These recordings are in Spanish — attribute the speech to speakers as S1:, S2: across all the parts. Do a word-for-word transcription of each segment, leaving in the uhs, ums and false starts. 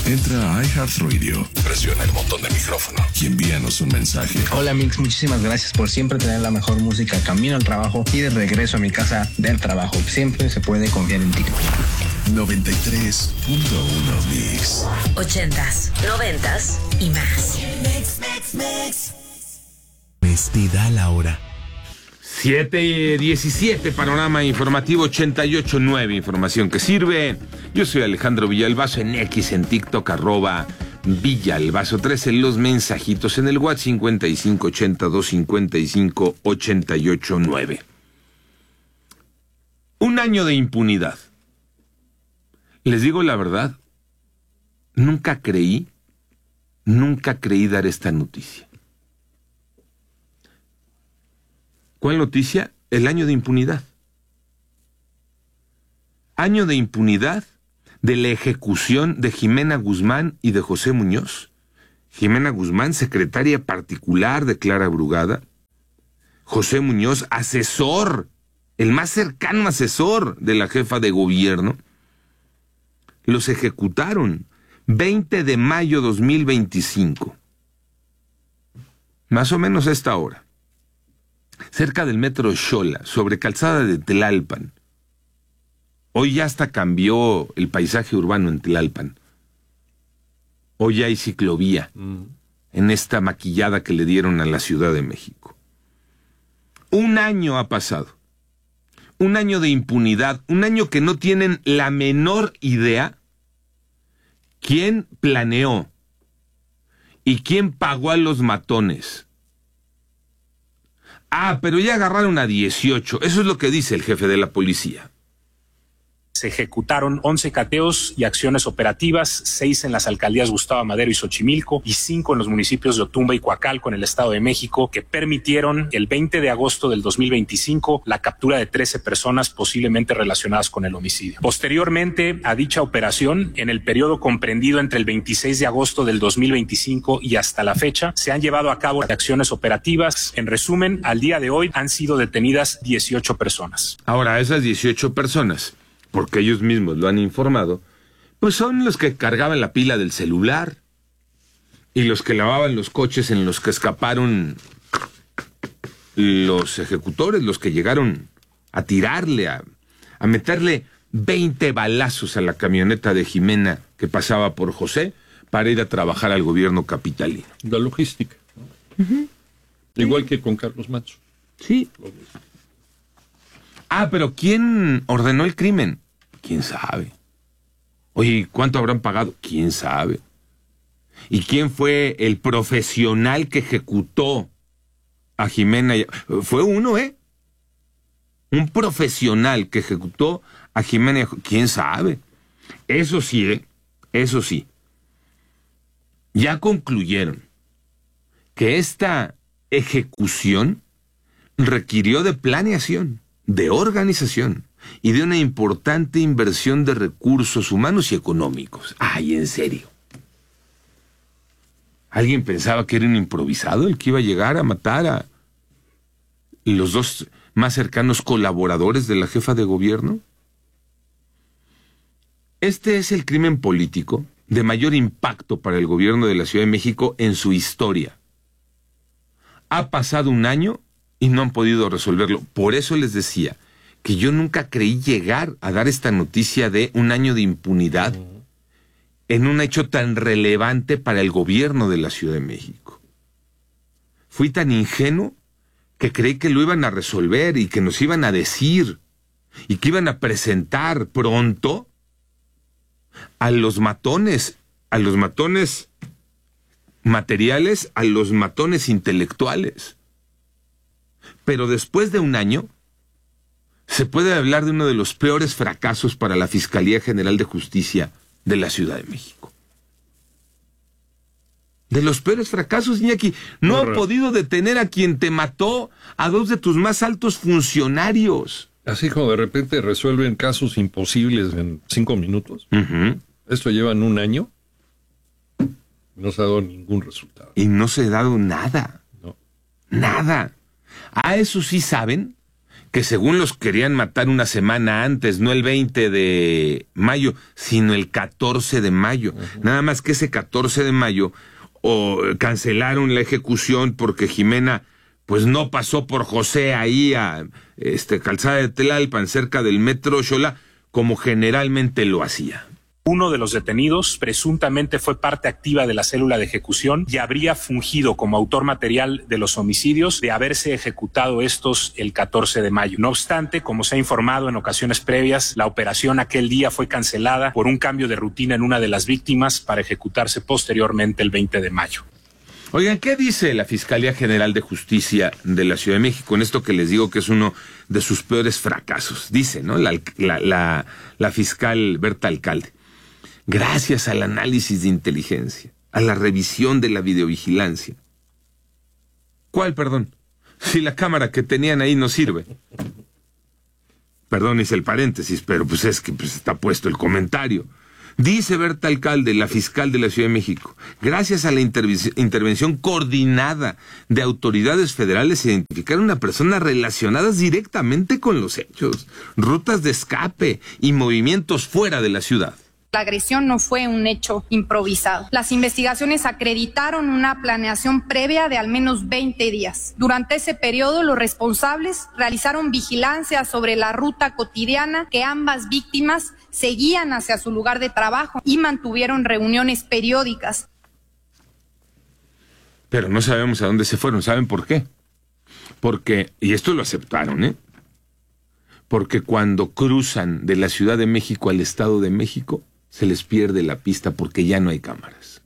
S1: Entra a iHeartRadio, presiona el botón de micrófono y envíanos un mensaje.
S2: Hola Mix, muchísimas gracias por siempre tener la mejor música camino al trabajo y de regreso a mi casa del trabajo. Siempre se puede confiar en ti.
S1: noventa y tres punto uno Mix.
S3: Ochentas, noventas y más.
S4: Mix, mix, mix.
S5: Te da la hora.
S6: siete diecisiete, panorama informativo ochenta y ocho punto nueve, información que sirve. Yo soy Alejandro Villalbazo, en X, en TikTok, arroba Villalbazo trece, los mensajitos en el WhatsApp cincuenta y cinco ochenta y dos cincuenta y cinco ochenta y ocho nueve. Un año de impunidad. Les digo la verdad, nunca creí, nunca creí dar esta noticia. ¿Cuál noticia? El año de impunidad. Año de impunidad de la ejecución de Jimena Guzmán y de José Muñoz. Jimena Guzmán, secretaria particular de Clara Brugada. José Muñoz, asesor, el más cercano asesor de la jefa de gobierno. Los ejecutaron veinte de mayo de dos mil veinticinco. Más o menos a esta hora. Cerca del metro Xola, sobre Calzada de Tlalpan. Hoy ya hasta cambió el paisaje urbano en Tlalpan. Hoy ya hay ciclovía mm. en esta maquillada que le dieron a la Ciudad de México. Un año ha pasado. Un año de impunidad. Un año que no tienen la menor idea quién planeó y quién pagó a los matones. Ah, pero ya agarraron a dieciocho. Eso es lo que dice el jefe de la policía.
S7: Se ejecutaron once cateos y acciones operativas, seis en las alcaldías Gustavo Madero y Xochimilco y cinco en los municipios de Otumba y Coacalco en el Estado de México, que permitieron el veinte de agosto del dos mil veinticinco la captura de trece personas posiblemente relacionadas con el homicidio. Posteriormente a dicha operación, en el periodo comprendido entre el veintiséis de agosto del dos mil veinticinco y hasta la fecha, se han llevado a cabo acciones operativas. En resumen, al día de hoy han sido detenidas dieciocho personas.
S6: Ahora, esas dieciocho personas, porque ellos mismos lo han informado, pues son los que cargaban la pila del celular y los que lavaban los coches en los que escaparon los ejecutores, los que llegaron a tirarle, a, a meterle veinte balazos a la camioneta de Jimena que pasaba por José para ir a trabajar al gobierno capitalino.
S8: La logística. Uh-huh. Igual sí. que con Carlos Macho.
S6: Sí. Ah, pero ¿quién ordenó el crimen? ¿Quién sabe? Oye, ¿cuánto habrán pagado? ¿Quién sabe? ¿Y quién fue el profesional que ejecutó a Jimena? Fue uno, ¿eh? Un profesional que ejecutó a Jimena. ¿Quién sabe? Eso sí, ¿eh? Eso sí. Ya concluyeron que esta ejecución requirió de planeación, de organización y de una importante inversión de recursos humanos y económicos. Ay, en serio. ¿Alguien pensaba que era un improvisado el que iba a llegar a matar a los dos más cercanos colaboradores de la jefa de gobierno? Este es el crimen político de mayor impacto para el gobierno de la Ciudad de México en su historia. Ha pasado un año y no han podido resolverlo. Por eso les decía que yo nunca creí llegar a dar esta noticia de un año de impunidad uh-huh. en un hecho tan relevante para el gobierno de la Ciudad de México. Fui tan ingenuo que creí que lo iban a resolver y que nos iban a decir y que iban a presentar pronto a los matones, a los matones materiales, a los matones intelectuales. Pero después de un año, se puede hablar de uno de los peores fracasos para la Fiscalía General de Justicia de la Ciudad de México. De los peores fracasos, Iñaki. No ha podido detener a quien te mató, a dos de tus más altos funcionarios.
S8: Así como de repente resuelven casos imposibles en cinco minutos.
S6: Uh-huh.
S8: Esto llevan un año. No se ha dado ningún resultado.
S6: Y no se ha dado nada.
S8: No.
S6: Nada. A eso sí saben que según los querían matar una semana antes, no el veinte de mayo, sino el catorce de mayo. Uh-huh. Nada más que ese catorce de mayo o cancelaron la ejecución porque Jimena pues no pasó por José ahí a este, Calzada de Tlalpan, cerca del Metro Xola, como generalmente lo hacía.
S7: Uno de los detenidos presuntamente fue parte activa de la célula de ejecución y habría fungido como autor material de los homicidios de haberse ejecutado estos el catorce de mayo. No obstante, como se ha informado en ocasiones previas, la operación aquel día fue cancelada por un cambio de rutina en una de las víctimas para ejecutarse posteriormente el veinte de mayo.
S6: Oigan, ¿qué dice la Fiscalía General de Justicia de la Ciudad de México en esto que les digo que es uno de sus peores fracasos? Dice, ¿no? La, la, la, la fiscal Berta Alcalde. Gracias al análisis de inteligencia, a la revisión de la videovigilancia. ¿Cuál, perdón? Si la cámara que tenían ahí no sirve. Perdón, hice el paréntesis, pero pues es que pues, está puesto el comentario. Dice Berta Alcalde, la fiscal de la Ciudad de México, gracias a la interv- intervención coordinada de autoridades federales se identificaron a personas relacionadas directamente con los hechos, rutas de escape y movimientos fuera de la ciudad.
S9: La agresión no fue un hecho improvisado. Las investigaciones acreditaron una planeación previa de al menos veinte días. Durante ese periodo, los responsables realizaron vigilancia sobre la ruta cotidiana que ambas víctimas seguían hacia su lugar de trabajo y mantuvieron reuniones periódicas.
S6: Pero no sabemos a dónde se fueron. ¿Saben por qué? Porque, y esto lo aceptaron, ¿eh? Porque cuando cruzan de la Ciudad de México al Estado de México, se les pierde la pista porque ya no hay cámaras.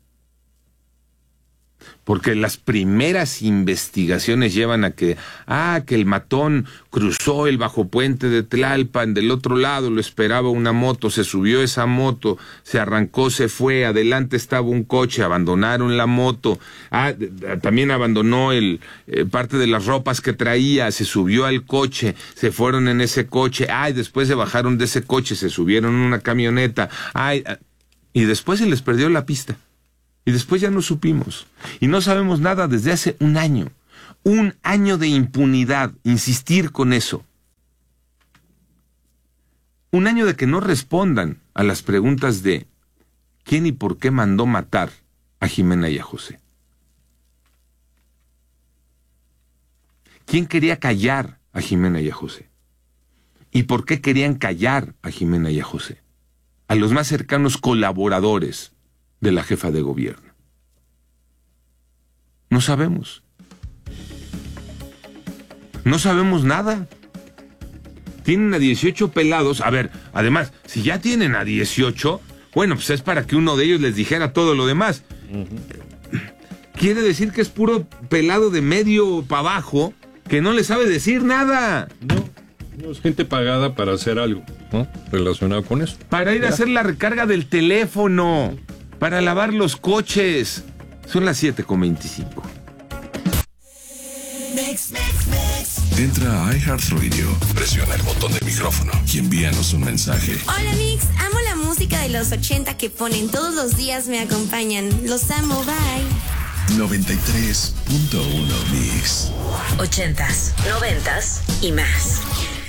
S6: Porque las primeras investigaciones llevan a que, ah, que el matón cruzó el bajo puente de Tlalpan, del otro lado lo esperaba una moto, se subió esa moto, se arrancó, se fue, adelante estaba un coche, abandonaron la moto, ah, también abandonó el eh, parte de las ropas que traía, se subió al coche, se fueron en ese coche, ay, ah, después se bajaron de ese coche, se subieron en una camioneta, ay, ah, y después se les perdió la pista. Y después ya no supimos. Y no sabemos nada desde hace un año. Un año de impunidad. Insistir con eso. Un año de que no respondan a las preguntas de quién y por qué mandó matar a Jimena y a José. ¿Quién quería callar a Jimena y a José? ¿Y por qué querían callar a Jimena y a José? A los más cercanos colaboradores de la jefa de gobierno. No sabemos. No sabemos nada. Tienen a dieciocho pelados. A ver, además, si ya tienen a dieciocho, bueno, pues es para que uno de ellos les dijera todo lo demás. Uh-huh. Quiere decir que es puro pelado de medio para abajo que no le sabe decir nada.
S8: No, no es gente pagada para hacer algo, ¿no? Relacionado con eso.
S6: Para ir ¿Ya? a hacer la recarga del teléfono. Para lavar los coches. Son las siete con veinticinco.
S4: Mix, mix, mix.
S1: Entra a iHeartRadio, presiona el botón del micrófono y envíanos un mensaje.
S10: Hola Mix, amo la música de los ochenta que ponen todos los días, me acompañan. Los amo, bye.
S1: noventa y tres punto uno Mix.
S3: Ochentas, noventas y más.